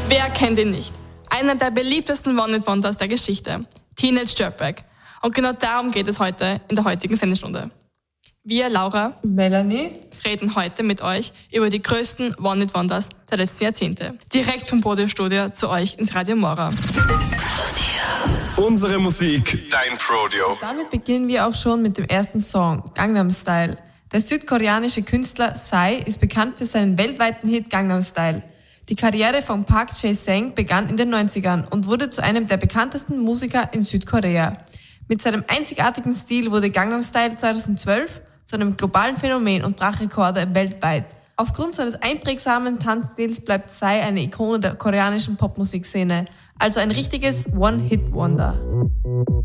Wer kennt ihn nicht? Einer der beliebtesten One-Hit-Wonders der Geschichte. Teenage Dirtbag. Und genau darum geht es heute in der heutigen Sendestunde. Wir, Laura, Melanie, reden heute mit euch über die größten One-Hit-Wonders der letzten Jahrzehnte. Direkt vom Prodeo-Studio zu euch ins Radio Mora. Unsere Musik, dein Prodeo. Damit beginnen wir auch schon mit dem ersten Song, Gangnam Style. Der südkoreanische Künstler Psy ist bekannt für seinen weltweiten Hit Gangnam Style. Die Karriere von Park Jae-sang begann in den 90ern und wurde zu einem der bekanntesten Musiker in Südkorea. Mit seinem einzigartigen Stil wurde Gangnam Style 2012 zu einem globalen Phänomen und brach Rekorde weltweit. Aufgrund seines einprägsamen Tanzstils bleibt Psy eine Ikone der koreanischen Popmusikszene, also ein richtiges One-Hit-Wonder.